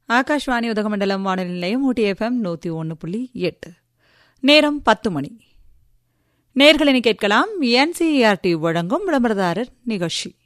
ஆகாஷ்வாணி உதகமண்டலம் வானொலி நிலையம் ஊட்டி FM 101.8. நேரம் 10 மணி. நேயர்களை கேட்கலாம் NCERT வழங்கும் விளம்பரதாரர் நிகழ்ச்சி.